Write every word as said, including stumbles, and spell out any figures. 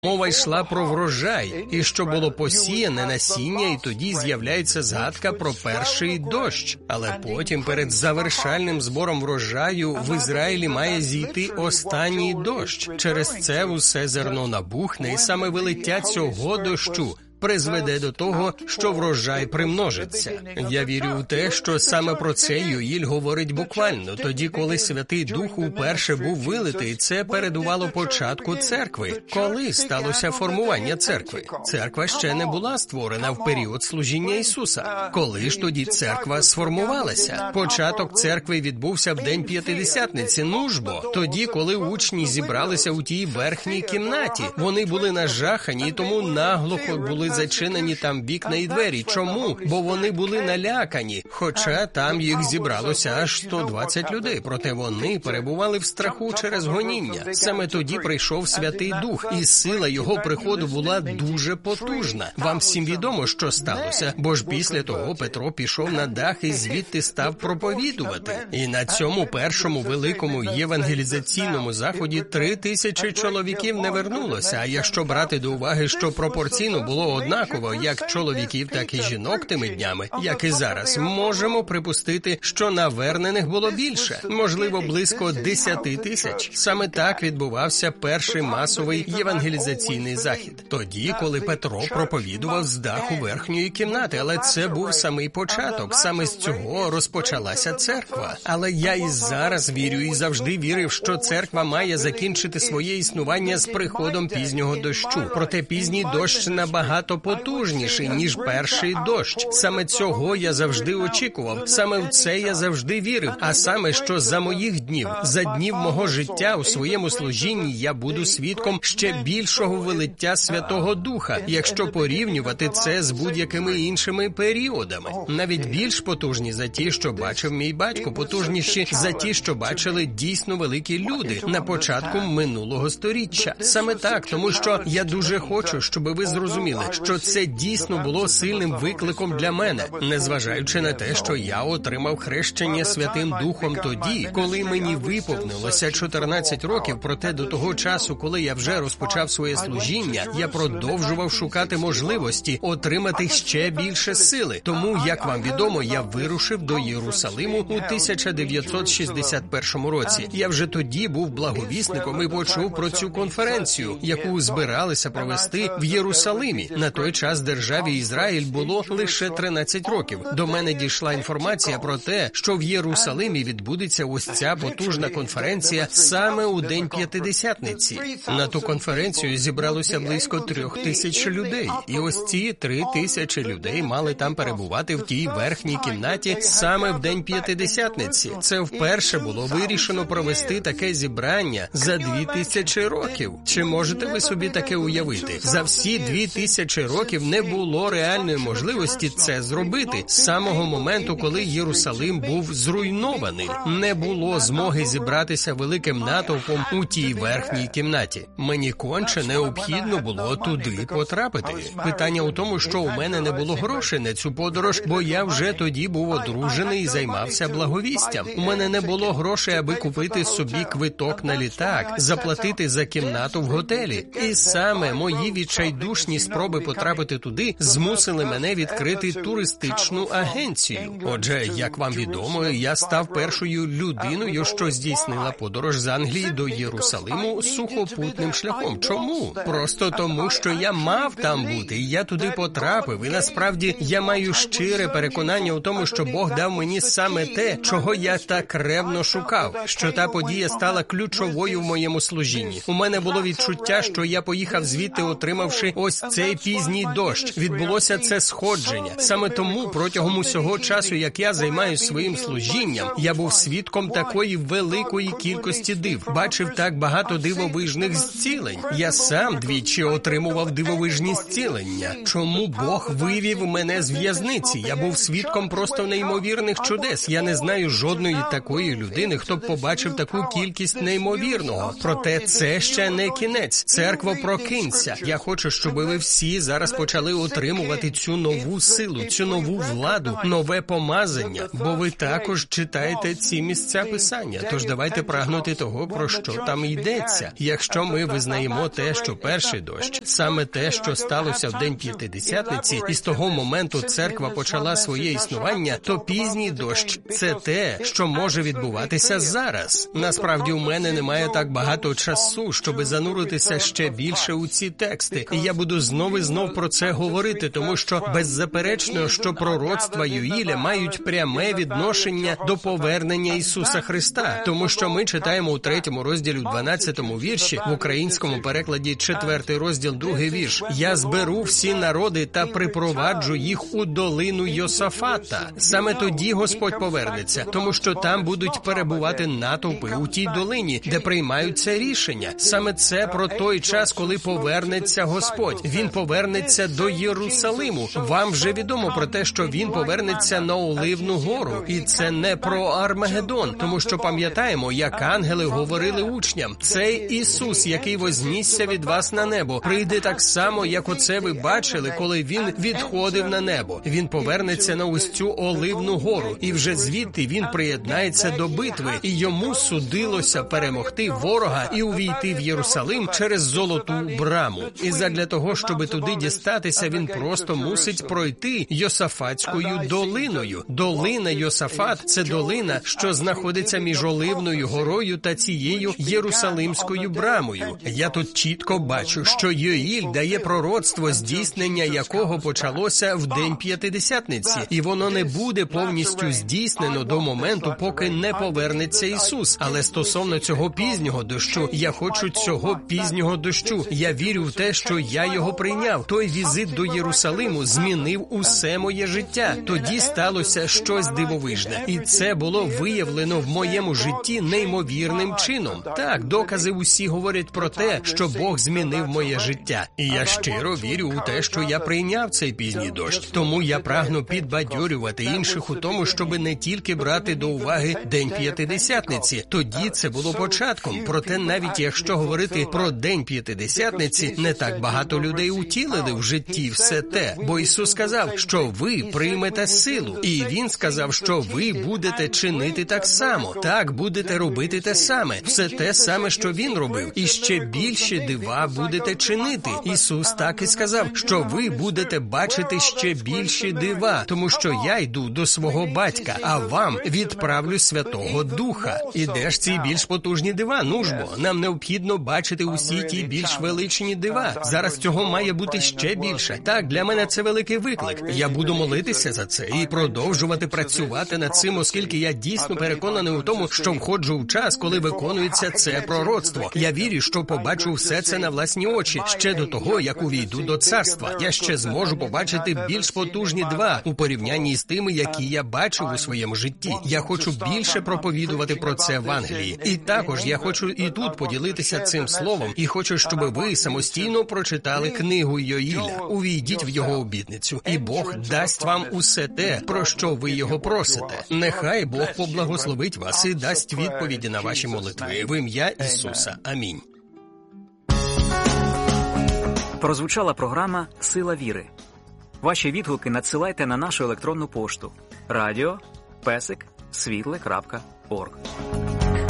Мова йшла про врожай, і що було посіяне насіння, і тоді з'являється згадка про перший дощ. Але потім, перед завершальним збором врожаю, в Ізраїлі має зійти останній дощ. Через це усе зерно набухне, і саме вилиття цього дощу призведе до того, що врожай примножиться. Я вірю у те, що саме про це Йоїль говорить буквально. Тоді, коли Святий Дух уперше був вилитий, це передувало початку церкви. Коли сталося формування церкви? Церква ще не була створена в період служіння Ісуса. Коли ж тоді церква сформувалася? Початок церкви відбувся в день П'ятидесятниці. Ну ж бо, тоді, коли учні зібралися у тій верхній кімнаті. Вони були нажахані, і тому наглухо були зачинені там вікна і двері. Чому? Бо вони були налякані, хоча там їх зібралося аж сто двадцять людей. Проте вони перебували в страху через гоніння. Саме тоді прийшов Святий Дух, і сила його приходу була дуже потужна. Вам всім відомо, що сталося, бо ж після того Петро пішов на дах і звідти став проповідувати. І на цьому першому великому євангелізаційному заході три тисячі чоловіків не вернулося. А якщо брати до уваги, що пропорційно було однаково як чоловіків, так і жінок тими днями, як і зараз, можемо припустити, що навернених було більше, можливо, близько десяти тисяч. Саме так відбувався перший масовий євангелізаційний захід. Тоді, коли Петро проповідував з даху верхньої кімнати, але це був самий початок, саме з цього розпочалася церква. Але я і зараз вірю, і завжди вірив, що церква має закінчити своє існування з приходом пізнього дощу. Проте пізній дощ набагато потужніший, ніж перший дощ. Саме цього я завжди очікував, саме в це я завжди вірив, а саме, що за моїх днів, за днів мого життя у своєму служінні я буду свідком ще більшого вилиття Святого Духа, якщо порівнювати це з будь-якими іншими періодами. Навіть більш потужні за ті, що бачив мій батько, потужніші за ті, що бачили дійсно великі люди на початку минулого сторіччя. Саме так, тому що я дуже хочу, щоб ви зрозуміли, що це дійсно було сильним викликом для мене, незважаючи на те, що я отримав хрещення Святим Духом тоді, коли мені виповнилося чотирнадцять років, проте до того часу, коли я вже розпочав своє служіння, я продовжував шукати можливості отримати ще більше сили. Тому, як вам відомо, я вирушив до Єрусалиму у тисяча дев'ятсот шістдесят першому році. Я вже тоді був благовісником і почув про цю конференцію, яку збиралися провести в Єрусалимі. На той час державі Ізраїль було лише тринадцять років. До мене дійшла інформація про те, що в Єрусалимі відбудеться ось ця потужна конференція саме у День П'ятидесятниці. На ту конференцію зібралося близько трьох тисяч людей. І ось ці три тисячі людей мали там перебувати в тій верхній кімнаті саме в День П'ятидесятниці. Це вперше було вирішено провести таке зібрання за дві тисячі років. Чи можете ви собі таке уявити? За всі дві тисячі років не було реальної можливості це зробити. З самого моменту, коли Єрусалим був зруйнований, не було змоги зібратися великим натовпом у тій верхній кімнаті. Мені конче необхідно було туди потрапити. Питання у тому, що у мене не було грошей на цю подорож, бо я вже тоді був одружений і займався благовістям. У мене не було грошей, аби купити собі квиток на літак, заплатити за кімнату в готелі. І саме мої відчайдушні спроби потрапити туди змусили мене відкрити туристичну агенцію. Отже, як вам відомо, я став першою людиною, що здійснила подорож з Англії до Єрусалиму сухопутним шляхом. Чому? Просто тому, що я мав там бути, і я туди потрапив. І насправді я маю щире переконання у тому, що Бог дав мені саме те, чого я так ревно шукав, що та подія стала ключовою в моєму служінні. У мене було відчуття, що я поїхав звідти, отримавши ось цей пізній дощ. Відбулося це сходження. Саме тому протягом усього часу, як я займаюся своїм служінням, я був свідком такої великої кількості див. Бачив так багато дивовижних зцілень. Я сам двічі отримував дивовижні зцілення. Чому Бог вивів мене з в'язниці? Я був свідком просто неймовірних чудес. Я не знаю жодної такої людини, хто б побачив таку кількість неймовірного. Проте це ще не кінець. Церкво, прокинься. Я хочу, щоб ви всі зараз почали отримувати цю нову силу, цю нову владу, нове помазання, бо ви також читаєте ці місця Писання. Тож давайте прагнути того, про що там йдеться. Якщо ми визнаємо те, що перший дощ, саме те, що сталося в день П'ятидесятниці, і з того моменту церква почала своє існування, то пізній дощ – це те, що може відбуватися зараз. Насправді, у мене немає так багато часу, щоб зануритися ще більше у ці тексти. І я буду знову і знов про це говорити, тому що беззаперечно, що пророцтва Йоїля мають пряме відношення до повернення Ісуса Христа. Тому що ми читаємо у третьому розділі, у дванадцятому вірші, в українському перекладі четвертий розділ, другий вірш. «Я зберу всі народи та припроваджу їх у долину Йосафата». Саме тоді Господь повернеться, тому що там будуть перебувати натовпи у тій долині, де приймаються рішення. Саме це про той час, коли повернеться Господь. Він повернеться до Єрусалиму. Вам вже відомо про те, що Він повернеться на Оливну гору. І це не про Армагеддон, тому що пам'ятаємо, як ангели говорили учням. Цей Ісус, який вознісся від вас на небо, прийде так само, як оце ви бачили, коли Він відходив на небо. Він повернеться на ось цю Оливну гору. І вже звідти Він приєднається до битви. І йому судилося перемогти ворога і увійти в Єрусалим через Золоту браму. І задля того, щоб туди дістатися, він просто мусить пройти Йосафатською долиною. Долина Йосафат – це долина, що знаходиться між Оливною горою та цією Єрусалимською брамою. Я тут чітко бачу, що Йоїль дає пророцтво, здійснення якого почалося в день П'ятидесятниці, і воно не буде повністю здійснено до моменту, поки не повернеться Ісус. Але стосовно цього пізнього дощу, я хочу цього пізнього дощу. Я вірю в те, що я його прийняв. Той візит до Єрусалиму змінив усе моє життя. Тоді сталося щось дивовижне. І це було виявлено в моєму житті неймовірним чином. Так, докази усі говорять про те, що Бог змінив моє життя. І я щиро вірю у те, що я прийняв цей пізній дощ. Тому я прагну підбадьорювати інших у тому, щоб не тільки брати до уваги День П'ятидесятниці. Тоді це було початком. Проте навіть якщо говорити про День П'ятидесятниці, не так багато людей утілили в житті все те. Бо Ісус сказав, що ви приймете силу. І Він сказав, що ви будете чинити так само. Так, будете робити те саме. Все те саме, що Він робив. І ще більше дива будете чинити. Ісус так і сказав, що ви будете бачити ще більші дива, тому що я йду до свого батька, а вам відправлю Святого Духа. І де ж ці більш потужні дива? Ну ж бо, нам необхідно бачити усі ті більш величні дива. Зараз цього має бути ще більше. Так, для мене це великий виклик. Я буду молитися за це і продовжувати працювати над цим, оскільки я дійсно переконаний у тому, що входжу в час, коли виконується це пророцтво. Я вірю, що побачу все це на власні очі. Ще до того, як увійду до царства, я ще зможу побачити більш потужні дива у порівнянні з тими, які я бачив у своєму житті. Я хочу більше проповідувати про це в Англії. І також я хочу і тут поділитися цим словом, і хочу, щоб ви самостійно прочитали книгу Йоїля. Увійдіть в його обітницю, і Бог дасть вам усе те, про що ви його просите. Нехай Бог поблагословить вас і дасть відповіді на ваші молитви. В ім'я Ісуса. Амінь. Прозвучала програма «Сила віри». Ваші відгуки надсилайте на нашу електронну пошту радіо песик світле крапка орг.